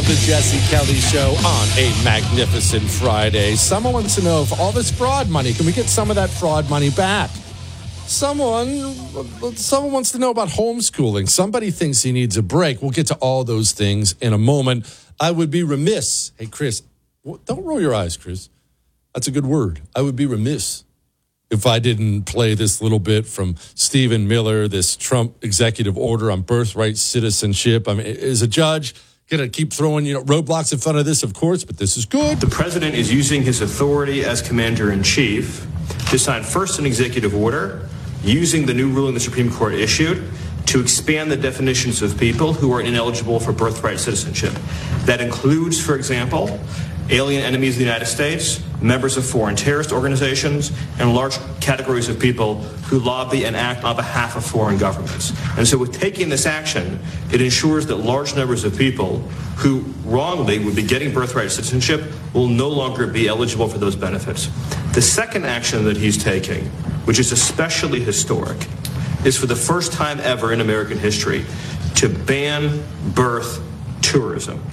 of the Jesse Kelly Show on a magnificent Friday. Someone wants to know if all this fraud money, can we get some of that fraud money back? Someone wants to know about homeschooling. Somebody thinks he needs a break. We'll get to all those things in a moment. I would be remiss. Hey, Chris, don't roll your eyes, Chris. That's a good word. I would be remiss if I didn't play this little bit from Stephen Miller, this Trump executive order on birthright citizenship. I mean, as a judge, going to keep throwing roadblocks in front of this, of course, but this is good. The president is using his authority as commander-in-chief to sign first an executive order using the new ruling the Supreme Court issued to expand the definitions of people who are ineligible for birthright citizenship. That includes, for example, alien enemies of the United States, members of foreign terrorist organizations, and large categories of people who lobby and act on behalf of foreign governments. And so with taking this action, it ensures that large numbers of people who wrongly would be getting birthright citizenship will no longer be eligible for those benefits. The second action that he's taking, which is especially historic, is for the first time ever in American history to ban birth tourism.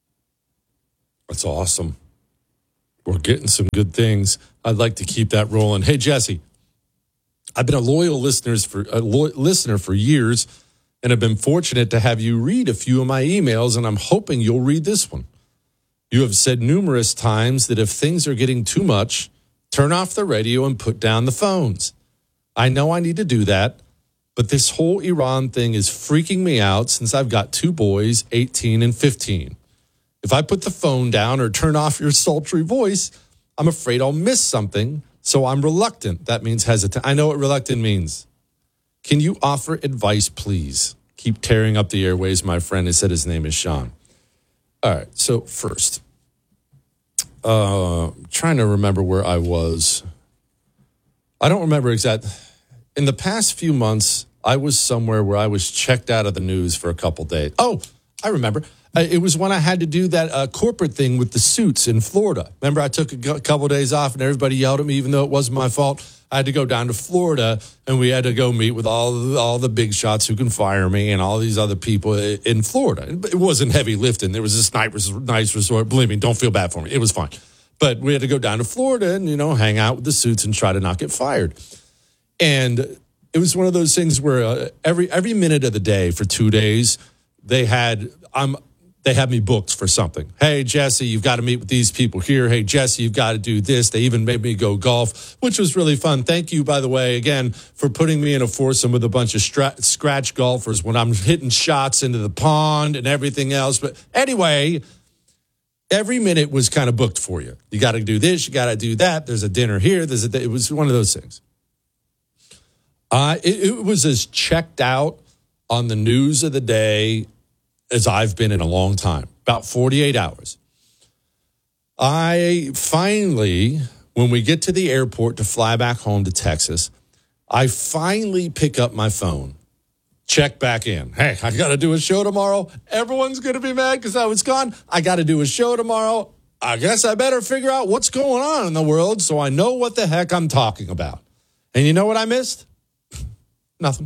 That's awesome. We're getting some good things. I'd like to keep that rolling. Hey, Jesse, I've been a loyal listener for years, and I've been fortunate to have you read a few of my emails, and I'm hoping you'll read this one. You have said numerous times that if things are getting too much, turn off the radio and put down the phones. I know I need to do that, but this whole Iran thing is freaking me out since I've got two boys, 18 and 15. If I put the phone down or turn off your sultry voice, I'm afraid I'll miss something, so I'm reluctant. That means hesitant. I know what reluctant means. Can you offer advice, please? Keep tearing up the airways, my friend. He said his name is Sean. All right, so first, trying to remember where I was. I don't remember exact. In the past few months, I was somewhere where I was checked out of the news for a couple days. Oh, I remember. It was when I had to do that corporate thing with the suits in Florida. Remember, I took a couple days off and everybody yelled at me, even though it wasn't my fault. I had to go down to Florida and we had to go meet with all the big shots who can fire me and all these other people in Florida. It wasn't heavy lifting. There was this nice resort. Believe me, don't feel bad for me. It was fine. But we had to go down to Florida and, hang out with the suits and try to not get fired. And it was one of those things where every minute of the day for 2 days, they had me booked for something. Hey, Jesse, you've got to meet with these people here. Hey, Jesse, you've got to do this. They even made me go golf, which was really fun. Thank you, by the way, again, for putting me in a foursome with a bunch of scratch golfers when I'm hitting shots into the pond and everything else. But anyway, every minute was kind of booked for you. You got to do this. You got to do that. There's a dinner here. It was one of those things. It was as checked out on the news of the day as I've been in a long time, about 48 hours. I finally, when we get to the airport to fly back home to Texas, I finally pick up my phone, check back in. Hey, I got to do a show tomorrow. Everyone's going to be mad because I was gone. I got to do a show tomorrow. I guess I better figure out what's going on in the world so I know what the heck I'm talking about. And you know what I missed? Nothing.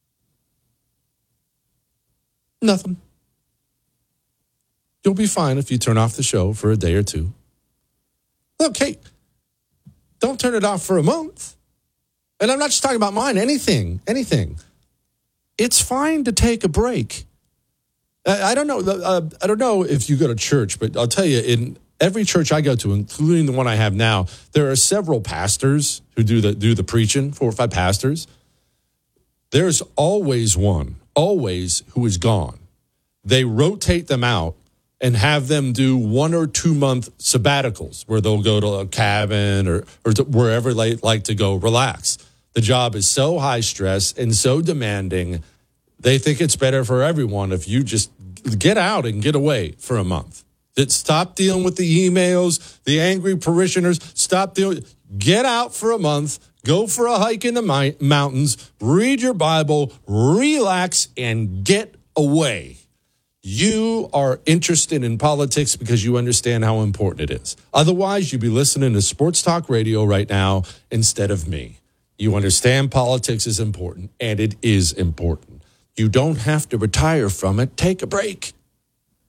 You'll be fine if you turn off the show for a day or two. Look, Kate, don't turn it off for a month. And I'm not just talking about mine, anything. It's fine to take a break. I don't know if you go to church, but I'll tell you, in every church I go to, including the one I have now, there are several pastors who do the preaching, 4 or 5 pastors. There's always one, who is gone. They rotate them out and have them do 1 or 2 month sabbaticals where they'll go to a cabin or to wherever they like to go relax. The job is so high stress and so demanding, they think it's better for everyone if you just get out and get away for a month. Stop dealing with the emails, the angry parishioners. Get out for a month, go for a hike in the mountains, read your Bible, relax, and get away. You are interested in politics because you understand how important it is. Otherwise, you'd be listening to Sports Talk Radio right now instead of me. You understand politics is important, and it is important. You don't have to retire from it. Take a break.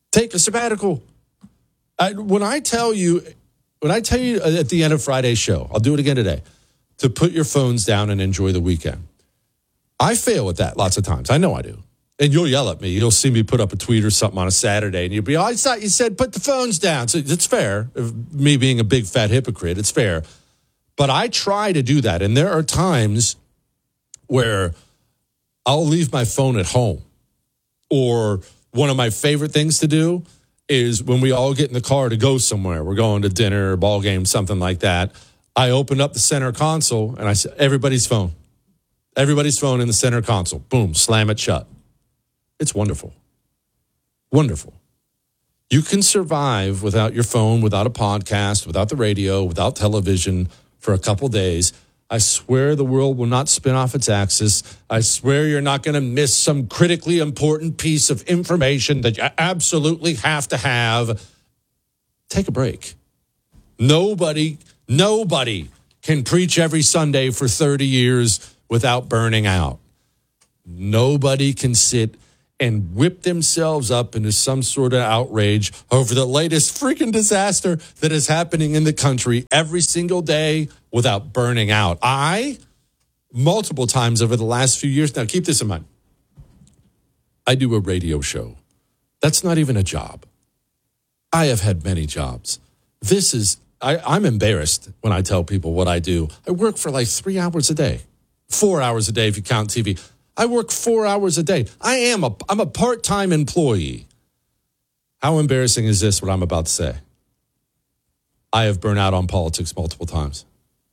Take a sabbatical. When I tell you at the end of Friday's show, I'll do it again today, to put your phones down and enjoy the weekend. I fail at that lots of times. I know I do. And you'll yell at me. You'll see me put up a tweet or something on a Saturday, and you'll be, I thought you said put the phones down. So it's fair. Me being a big fat hypocrite, it's fair. But I try to do that. And there are times where I'll leave my phone at home. Or one of my favorite things to do is when we all get in the car to go somewhere. We're going to dinner, ball game, something like that. I open up the center console and I say, everybody's phone. Everybody's phone in the center console. Boom, slam it shut. It's wonderful. Wonderful. You can survive without your phone, without a podcast, without the radio, without television for a couple days. I swear the world will not spin off its axis. I swear you're not going to miss some critically important piece of information that you absolutely have to have. Take a break. Nobody can preach every Sunday for 30 years without burning out. Nobody can sit and whip themselves up into some sort of outrage over the latest freaking disaster that is happening in the country every single day without burning out. Multiple times over the last few years, now keep this in mind, I do a radio show. That's not even a job. I have had many jobs. I'm embarrassed when I tell people what I do. I work for like 3 hours a day, 4 hours a day if you count TV. I work 4 hours a day. I'm a part-time employee. How embarrassing is this, what I'm about to say? I have burned out on politics multiple times.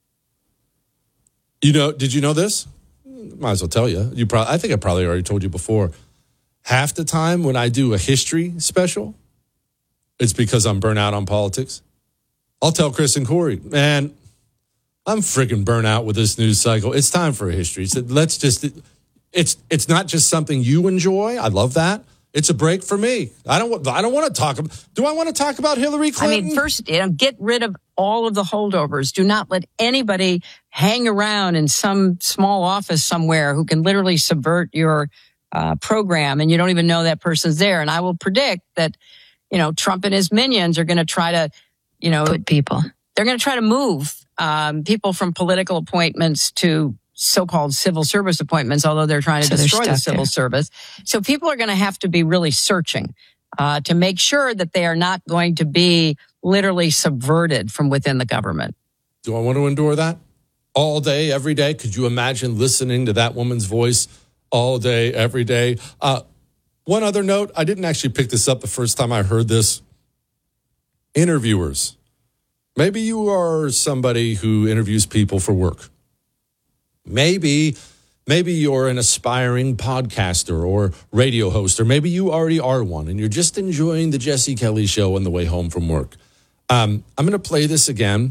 Did you know this? Might as well tell you. I think I probably already told you before. Half the time when I do a history special, it's because I'm burnt out on politics. I'll tell Chris and Corey, man, I'm freaking burnt out with this news cycle. It's time for a history. So it's not just something you enjoy. I love that. It's a break for me. I don't want to talk about. Do I want to talk about Hillary Clinton? I mean, first, get rid of all of the holdovers. Do not let anybody hang around in some small office somewhere who can literally subvert your program, and you don't even know that person's there. And I will predict that, Trump and his minions are going to try to, put people. They're going to try to move people from political appointments to so-called civil service appointments, although they're trying to destroy the civil service. So people are going to have to be really searching to make sure that they are not going to be literally subverted from within the government. Do I want to endure that all day, every day? Could you imagine listening to that woman's voice all day, every day? One other note, I didn't actually pick this up the first time I heard this. Interviewers. Maybe you are somebody who interviews people for work. Maybe you're an aspiring podcaster or radio host, or maybe you already are one and you're just enjoying the Jesse Kelly Show on the way home from work. I'm going to play this again.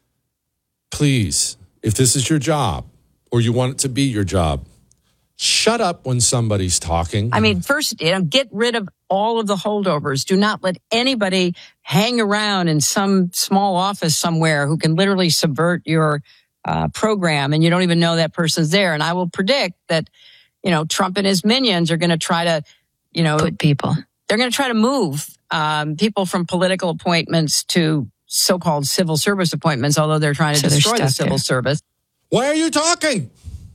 Please, if this is your job or you want it to be your job, shut up when somebody's talking. I mean, first, get rid of all of the holdovers. Do not let anybody hang around in some small office somewhere who can literally subvert your program, and you don't even know that person's there. And I will predict that, Trump and his minions are going to try to, put people. They're going to try to move people from political appointments to so-called civil service appointments, although they're trying to destroy the civil service. Why are you talking?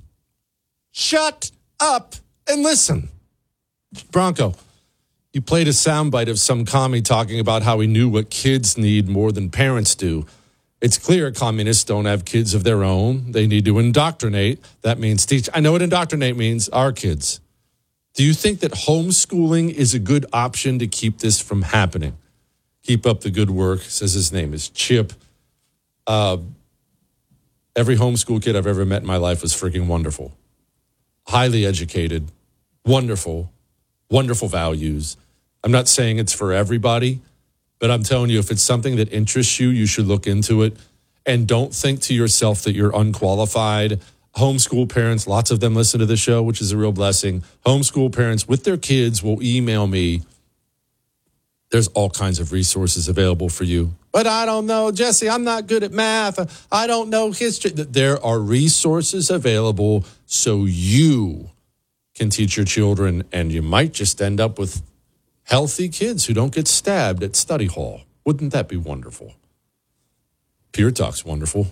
Shut up and listen. Bronco, you played a soundbite of some commie talking about how he knew what kids need more than parents do. It's clear communists don't have kids of their own. They need to indoctrinate. That means teach. I know what indoctrinate means, our kids. Do you think that homeschooling is a good option to keep this from happening? Keep up the good work, says his name is Chip. Every homeschool kid I've ever met in my life was freaking wonderful. Highly educated, wonderful, wonderful values. I'm not saying it's for everybody, but I'm telling you, if it's something that interests you, you should look into it. And don't think to yourself that you're unqualified. Homeschool parents, lots of them listen to the show, which is a real blessing. Homeschool parents with their kids will email me. There's all kinds of resources available for you. But I don't know, Jesse, I'm not good at math. I don't know history. There are resources available so you can teach your children, and you might just end up with Healthy kids who don't get stabbed at study hall. Wouldn't that be wonderful? Pure Talk's wonderful.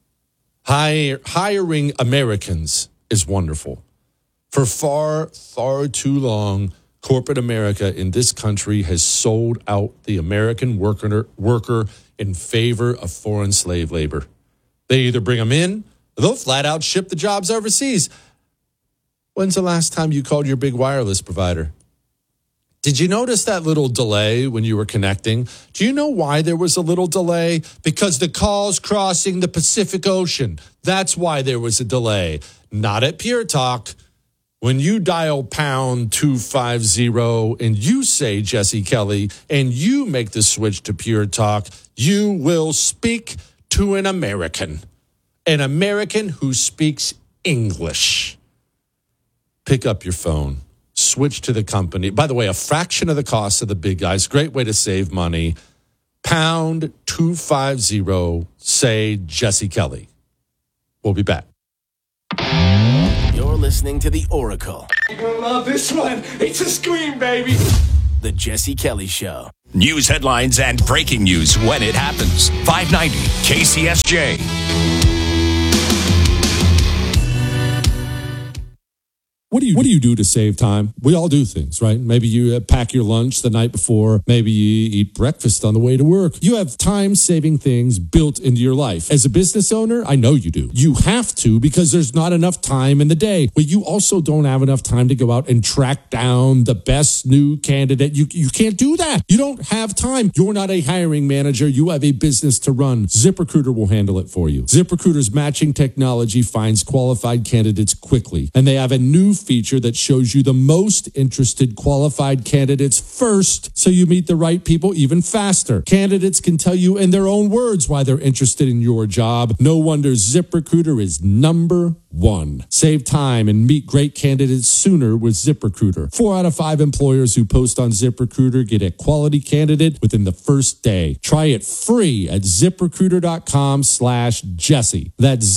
Hiring Americans is wonderful. For far, far too long, corporate America in this country has sold out the American worker in favor of foreign slave labor. They either bring them in, or they'll flat out ship the jobs overseas. When's the last time you called your big wireless provider? Did you notice that little delay when you were connecting? Do you know why there was a little delay? Because the call's crossing the Pacific Ocean. That's why there was a delay. Not at Pure Talk. When you dial pound 250 and you say Jesse Kelly and you make the switch to Pure Talk, you will speak to an American who speaks English. Pick up your phone. Switch to the company. By the way, a fraction of the cost of the big guys. Great way to save money. Pound 250. Say Jesse Kelly. We'll be back. You're listening to The Oracle. You're going to love this one. It's a scream, baby. The Jesse Kelly Show. News headlines and breaking news when it happens. 590 KCSJ. What do you do to save time? We all do things, right? Maybe you pack your lunch the night before. Maybe you eat breakfast on the way to work. You have time-saving things built into your life. As a business owner, I know you do. You have to because there's not enough time in the day. But you also don't have enough time to go out and track down the best new candidate. You can't do that. You don't have time. You're not a hiring manager. You have a business to run. ZipRecruiter will handle it for you. ZipRecruiter's matching technology finds qualified candidates quickly. And they have a new feature that shows you the most interested qualified candidates first, so you meet the right people even faster. Candidates can tell you in their own words why they're interested in your job. No wonder ZipRecruiter is number one. Save time and meet great candidates sooner with ZipRecruiter. 4 out of 5 employers who post on ZipRecruiter get a quality candidate within the first day. Try it free at ZipRecruiter.com/Jesse. That's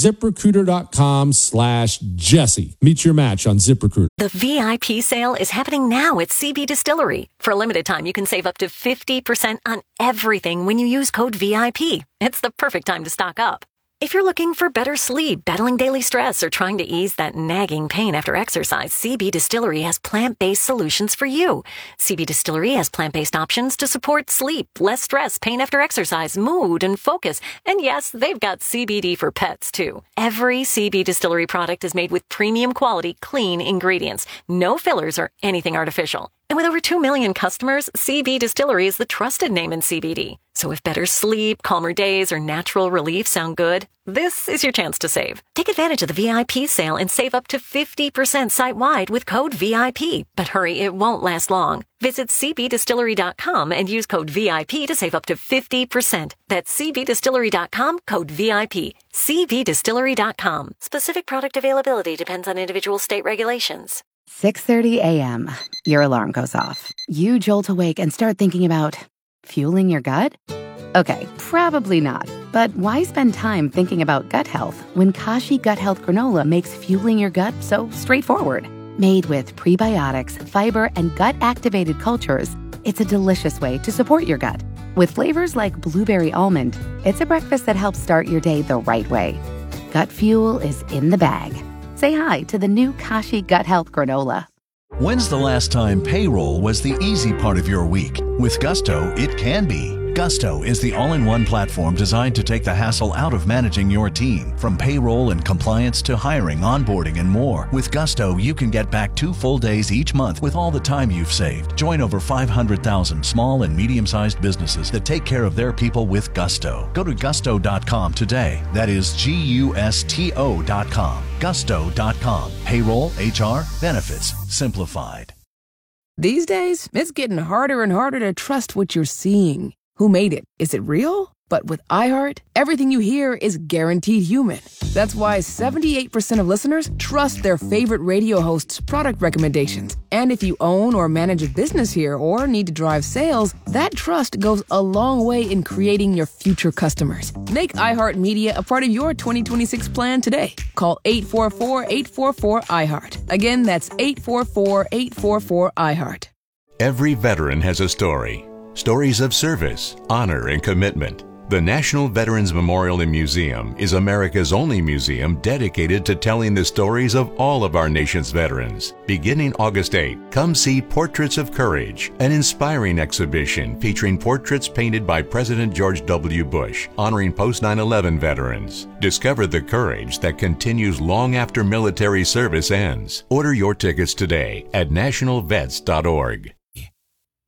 ZipRecruiter.com/Jesse. Meet your match on ZipRecruiter. The VIP sale is happening now at CB Distillery. For a limited time, you can save up to 50% on everything when you use code VIP. It's the perfect time to stock up. If you're looking for better sleep, battling daily stress, or trying to ease that nagging pain after exercise, CB Distillery has plant-based solutions for you. CB Distillery has plant-based options to support sleep, less stress, pain after exercise, mood, and focus. And yes, they've got CBD for pets, too. Every CB Distillery product is made with premium quality, clean ingredients. No fillers or anything artificial. And with over 2 million customers, CB Distillery is the trusted name in CBD. So if better sleep, calmer days, or natural relief sound good, this is your chance to save. Take advantage of the VIP sale and save up to 50% site-wide with code VIP. But hurry, it won't last long. Visit cbdistillery.com and use code VIP to save up to 50%. That's cbdistillery.com, code VIP. cbdistillery.com. Specific product availability depends on individual state regulations. 6:30 a.m. Your alarm goes off. You jolt awake and start thinking about fueling your gut? Okay, probably not. But why spend time thinking about gut health when Kashi Gut Health Granola makes fueling your gut so straightforward? Made with prebiotics, fiber, and gut-activated cultures, it's a delicious way to support your gut. With flavors like blueberry almond, it's a breakfast that helps start your day the right way. Gut fuel is in the bag. Say hi to the new Kashi Gut Health Granola. When's the last time payroll was the easy part of your week? With Gusto, it can be. Gusto is the all-in-one platform designed to take the hassle out of managing your team. From payroll and compliance to hiring, onboarding, and more. With Gusto, you can get back 2 full days each month with all the time you've saved. Join over 500,000 small and medium-sized businesses that take care of their people with Gusto. Go to gusto.com today. That is Gusto.com. Gusto.com. Payroll, HR, benefits, simplified. These days, it's getting harder and harder to trust what you're seeing. Who made it? Is it real? But with iHeart, everything you hear is guaranteed human. That's why 78% of listeners trust their favorite radio hosts' product recommendations. And if you own or manage a business here or need to drive sales, that trust goes a long way in creating your future customers. Make iHeartMedia a part of your 2026 plan today. Call 844-844-iHeart. Again, that's 844-844-iHeart. Every veteran has a story. Stories of service, honor, and commitment. The National Veterans Memorial and Museum is America's only museum dedicated to telling the stories of all of our nation's veterans. Beginning August 8, come see Portraits of Courage, an inspiring exhibition featuring portraits painted by President George W. Bush, honoring post-9/11 veterans. Discover the courage that continues long after military service ends. Order your tickets today at nationalvets.org.